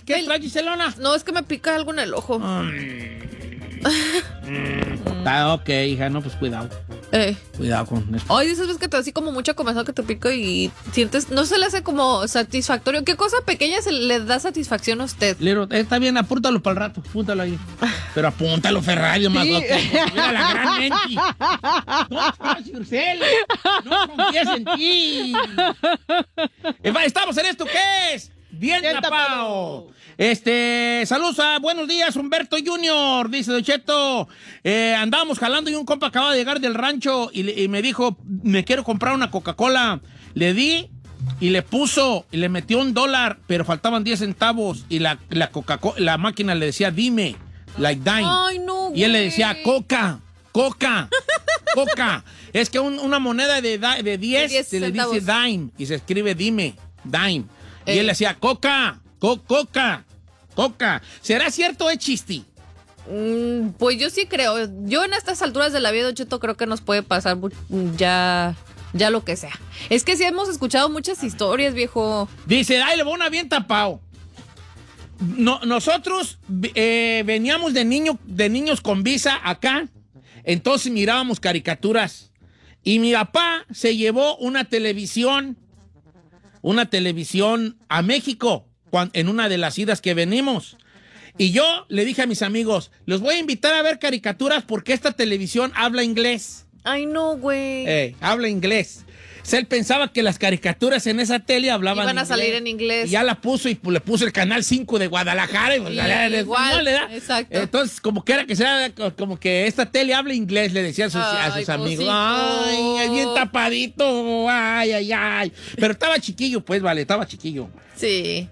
¿Qué traes, Giselona? No, es que me pica algo en el ojo. Ok, hija, no, pues cuidado. Cuidado con eso. Ay, dices ves que te da así como mucha comezón que te pica y sientes, no se le hace como satisfactorio. ¿Qué cosa pequeña se le da satisfacción a usted? Lero, está bien, apúntalo para el rato, apúntalo ahí. Pero apúntalo, Ferrari, más loco. Mira la gran Menchi. No, Urcel, no confíes en ti. Estamos en esto, ¿qué es? Bien tapado. Saludos buenos días, Humberto Junior, dice Don Cheto. Andábamos jalando y un compa acaba de llegar del rancho y me dijo, me quiero comprar una Coca-Cola. Le di y le puso y le metió $1, pero faltaban 10 centavos y la Coca-Cola, la máquina le decía, dime, like dime. Ay, no, y él le decía, Coca. Es que una moneda de 10 se le dice dime y se escribe dime, dime. Y él le decía, Coca. ¿Será cierto o es chiste? Pues yo sí creo. Yo en estas alturas de la vida, Don Cheto, creo que nos puede pasar ya lo que sea. Es que sí hemos escuchado muchas historias, viejo. Dice, ay, le voy una bien tapado. No, nosotros veníamos de niños con visa acá, entonces mirábamos caricaturas. Y mi papá se llevó una televisión a México en una de las idas que venimos. Y yo le dije a mis amigos, los voy a invitar a ver caricaturas porque esta televisión habla inglés. Ay, no, güey. Habla inglés. O sea, él pensaba que las caricaturas en esa tele hablaban iban a salir en inglés. Y ya la puso y le puso el canal 5 de Guadalajara. Igual, exacto. Entonces, como que esta tele habla inglés, le decían a sus amigos. Ay, es bien tapadito. Ay. Pero estaba chiquillo, pues, vale, estaba chiquillo. Sí.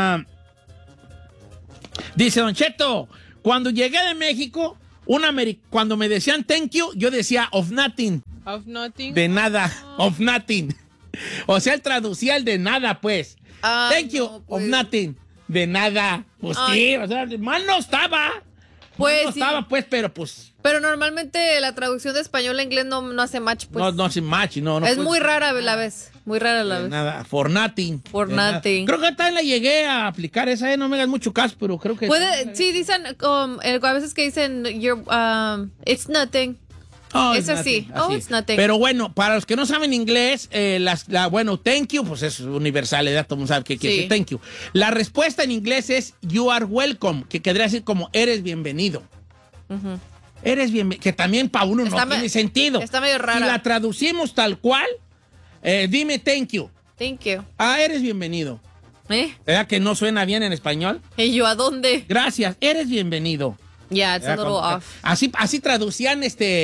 Dice Don Cheto, cuando llegué de México, cuando me decían thank you, yo decía of nothing. Of nothing. De nada, of nothing. O sea, él traducía el de nada, pues. Thank you, no, pues. of nothing. De nada. Pues sí, o sea, mal no estaba. Pues no estaba, pues, pero pues. Pero normalmente la traducción de español a inglés no hace match, pues. No hace match, no. Es muy rara la vez. Muy rara la vez. Nada, for nothing. For nothing. Creo que también la llegué a aplicar esa, no me hagas mucho caso, pero creo que. Sí, dicen, a veces que dicen, it's nothing. Es así. Oh, it's nothing. Pero bueno, para los que no saben inglés, thank you, pues es universal, todo el mundo sabe qué quiere decir thank you. La respuesta en inglés es you are welcome, que querría decir como eres bienvenido. Eres bienvenido, que también para uno no tiene sentido. Está medio rara. Si la traducimos tal cual, dime thank you. Thank you. Eres bienvenido. ¿Verdad que no suena bien en español? ¿Y yo a dónde? Gracias, eres bienvenido. Yeah, it's a little off. Así traducían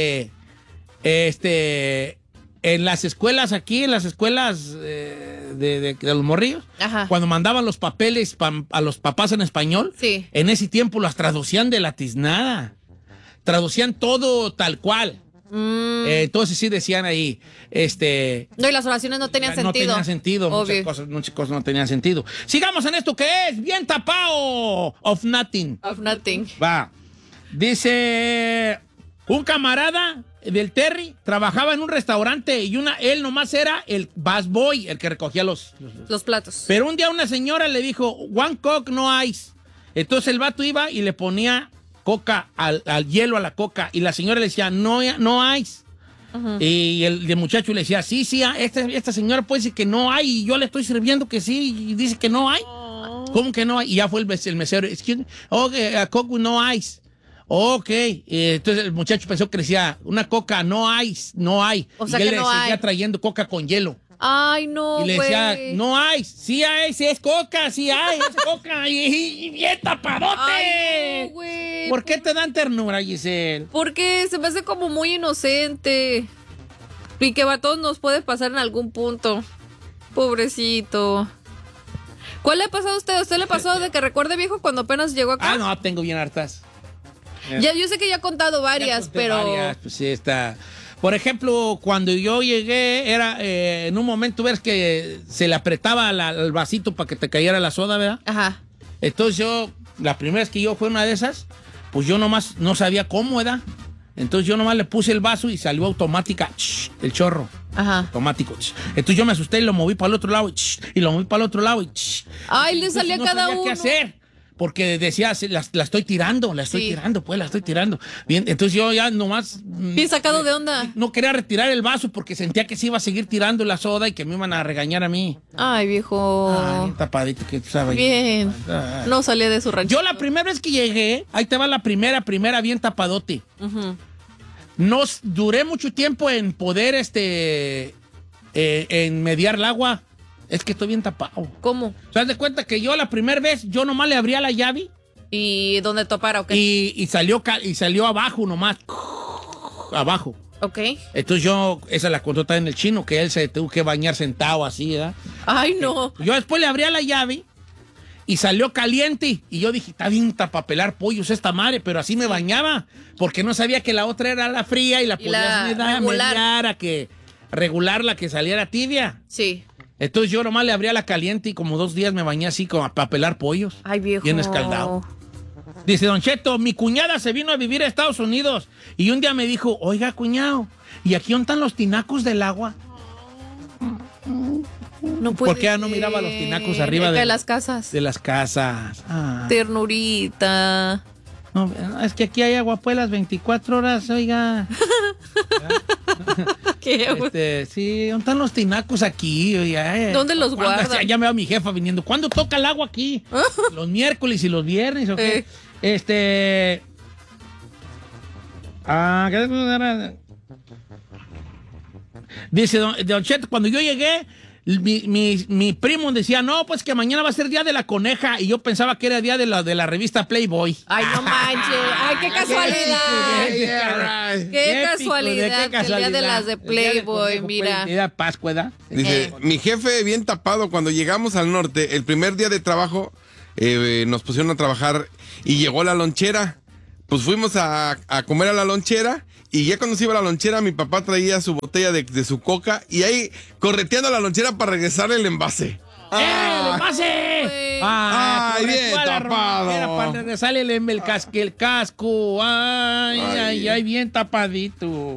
en las escuelas aquí, en las escuelas de los morrillos. Ajá. Cuando mandaban los papeles a los papás en español, sí. En ese tiempo las traducían de la tiznada. Traducían todo tal cual. Entonces sí decían ahí, No, y las oraciones no tenían sentido. No tenían sentido, muchas cosas no tenían sentido. Sigamos en esto que es bien tapado. Of nothing. Of nothing. Va. Dice, un camarada del Terry trabajaba en un restaurante y él nomás era el busboy, el que recogía los platos. Pero un día una señora le dijo, one coke, no ice. Entonces el vato iba y le ponía coca al hielo a la coca y la señora le decía, no ice. Uh-huh. Y el muchacho le decía, sí, esta señora puede decir que no hay y yo le estoy sirviendo que sí y dice que no hay. Oh. ¿Cómo que no hay? Y ya fue el mesero, excuse me, coke with no ice. Ok, entonces el muchacho pensó que decía, una coca, no hay. O sea y él que le seguía trayendo coca con hielo. Ay, no, y le decía, no hay, sí hay, sí es coca, sí hay, es coca, y bien tapadote. Ay, no, güey. ¿Por qué te dan ternura, Giselle? Porque se me hace como muy inocente. Y que a todos nos puede pasar en algún punto. Pobrecito. ¿Cuál le ha pasado a usted? ¿A usted le pasó de que recuerde, viejo, cuando apenas llegó acá? No, tengo bien hartas. Ya, yo sé que ya ha contado varias, pero... Varias, pues sí, está... Por ejemplo, cuando yo llegué, era en un momento, ves que se le apretaba el vasito para que te cayera la soda, ¿verdad? Ajá. Entonces la primera vez que yo fui a una de esas, pues yo nomás no sabía cómo era. Entonces yo nomás le puse el vaso y salió automática el chorro. Ajá. Automático. Entonces yo me asusté y lo moví para el otro lado y lo moví para el otro lado y ay, le salía no cada sabía uno. qué hacer. porque decía, la estoy tirando, la estoy tirando. Bien, entonces yo ya nomás... Bien sacado de onda. No quería retirar el vaso porque sentía que se iba a seguir tirando la soda y que me iban a regañar a mí. Ay, viejo. Ay, bien tapadito que tú sabes. Bien. Ay. No salía de su rancho. Yo la primera vez que llegué, ahí te va la primera bien tapadote. Duré mucho tiempo en poder, en mediar el agua. Es que estoy bien tapado. ¿Cómo? ¿Te das de cuenta que yo la primera vez, yo nomás le abría la llave? ¿Y dónde topara o qué? Y salió abajo nomás. Abajo. Ok. Entonces esa la contó también el chino, que él se tuvo que bañar sentado así, ¿verdad? Ay, no. Yo después le abría la llave y salió caliente. Y yo dije, está bien tapapelar pollos esta madre, pero así me bañaba. Porque no sabía que la otra era la fría y la podías mediar regularla que saliera tibia. Sí. Entonces yo nomás le abría la caliente y como 2 días me bañé así como para pelar pollos. Ay, viejo. Bien escaldado. Dice Don Cheto, mi cuñada se vino a vivir a Estados Unidos y un día me dijo, oiga, cuñado, ¿y aquí dónde están los tinacos del agua? No puede ¿Por qué ya no miraba los tinacos arriba de las casas? De las casas. Ah. Ternurita. No, es que aquí hay aguapuelas 24 horas, oiga. ¿Qué? Sí, ¿dónde están los tinacos aquí? Oiga, ¿Dónde los guardan? Ya me va mi jefa viniendo. ¿Cuándo toca el agua aquí? ¿Los miércoles y los viernes o qué? Dice Don Cheto, cuando yo llegué, mi primo decía, no, pues que mañana va a ser día de la coneja. Y yo pensaba que era día de la revista Playboy. Ay, no manches. Ay, qué casualidad. Qué casualidad. Que el día de las de Playboy, mira. Era Pascua, ¿verdad? Dice, mi jefe bien tapado, cuando llegamos al norte, el primer día de trabajo, nos pusieron a trabajar y llegó la lonchera. Pues fuimos a comer a la lonchera y ya cuando se iba a la lonchera mi papá traía su botella de su coca y ahí correteando la lonchera para regresarle el envase. ¡El envase! ¡Ay, bien tapado! Era para regresarle el casco. ¡Ay, bien tapadito!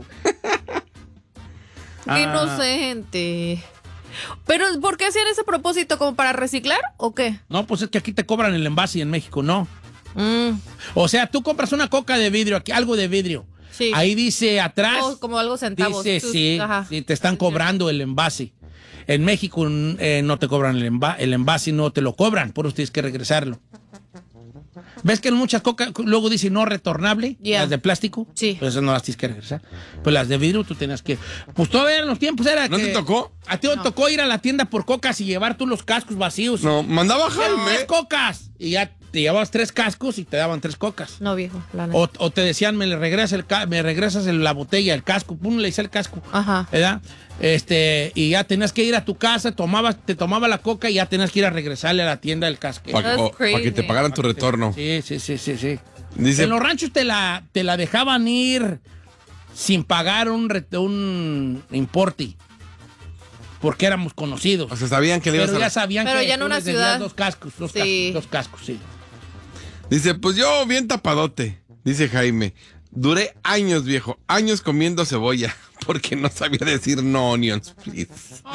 Qué inocente. Pero, ¿por qué hacían ese propósito? ¿Como para reciclar o qué? No, pues es que aquí te cobran el envase y en México no. O sea, tú compras una coca de vidrio, aquí, algo de vidrio. Sí. Ahí dice atrás. Como algo centavos. Dice, sí, te están cobrando el envase. En México no te cobran el envase, no te lo cobran, por eso tienes que regresarlo. ¿Ves que en muchas cocas luego dice no retornable? Yeah. Las de plástico. Sí. Pues esas no las tienes que regresar. Pues las de vidrio tú tenías que... Pues todavía en los tiempos era ¿No que... te tocó? A ti te tocó ir a la tienda por cocas y llevar tú los cascos vacíos. No, mandaba Jaime. 3 cocas. Y ya te llevabas 3 cascos y te daban 3 cocas. No, viejo, la neta. O te decían, me regresas la botella, el casco. Pum, le hice el casco. Ajá. ¿Verdad? Y ya tenías que ir a tu casa, te tomaba la coca y ya tenías que ir a regresarle a la tienda el casco. Para que te pagaran tu retorno. Sí. Dice, En los ranchos te la dejaban ir sin pagar un importe. Porque éramos conocidos. o sea, sabían que le ibas Pero a... ya sabían Pero que ya en tú una les debías ciudad. 2 cascos. Sí. 2 cascos, sí. Dice, pues yo bien tapadote, dice Jaime. Duré años, viejo, años comiendo cebolla, porque no sabía decir no onions, please.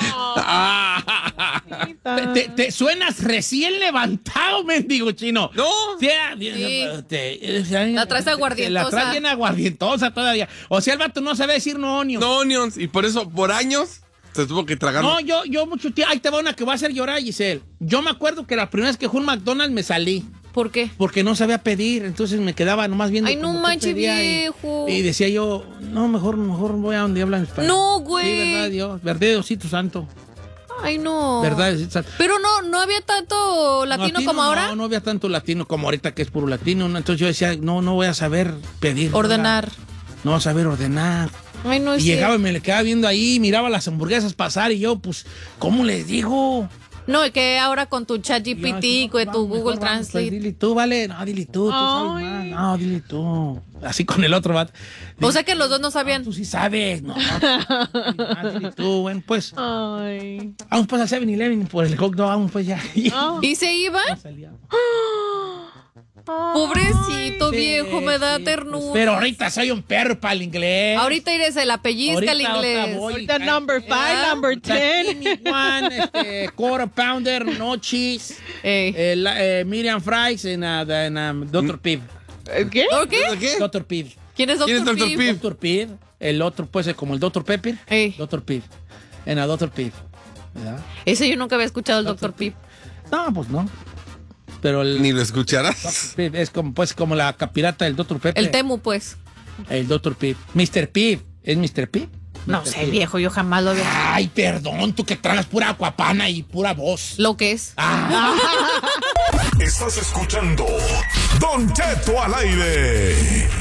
Te suenas recién levantado, mendigo chino. No. Sí. La traes aguardientosa. La traes bien aguardientosa todavía. O sea, el vato no sabe decir no onions. No onions, y por eso, por años, se tuvo que tragar. No, yo mucho tiempo. Ahí te va una que va a hacer llorar, Giselle. Yo me acuerdo que la primera vez que fui a un McDonald's me salí. ¿Por qué? Porque no sabía pedir, entonces me quedaba nomás viendo. Ay, no como que manches, pedía viejo. Y decía yo, no, mejor voy a donde hablan español. No, güey. Sí, verdad, Dios. Verdad, Diosito Santo. Ay, no. Verdad, Diosito Santo. Pero no había tanto latino como ahora. No había tanto latino como ahorita que es puro latino. Entonces yo decía, no voy a saber pedir. Ordenar. No voy a saber ordenar. Ay, no es Y llegaba y cierto. me le quedaba viendo ahí, miraba las hamburguesas pasar y yo, pues, ¿cómo les digo? No, y que ahora con tu chat GPT, con tu Google Translate. Dile tú, vale. No, dile tú sabes más. No, dile tú. Así con el otro vato. O sea que los dos no sabían. Tú sí sabes. No, dile tú. Bueno, pues. Ay. Vamos pues a 7-Eleven por el hot dog. Vamos pues ya. ¿Y se iba? Salía. Pobrecito viejo, me da ternura. Pero ahorita soy un perro para el inglés. Ahorita iré, se la pellizca el inglés. Ahorita number 5, number 10. Quarter pounder, no cheese. Medium fries en Dr. Pibb. ¿Qué? ¿Qué? Dr. Pibb. ¿Quién es Dr. Pibb? Dr. Pibb. El otro puede ser como el Dr. Pepper. Dr. Pibb. En la Dr. Pibb. ¿Verdad? Ese yo nunca había escuchado el Dr. Pibb. No, pues no. Pero Ni lo escucharás. es como la pirata del Dr. Pepper. El Temu, pues. El Dr. Pibb. Mr. Pibb. ¿Es Mr. Pibb? No sé, viejo, yo jamás lo había. Ay, perdón, tú que tragas pura acuapana y pura voz. Lo que es. Estás escuchando Don Cheto al aire.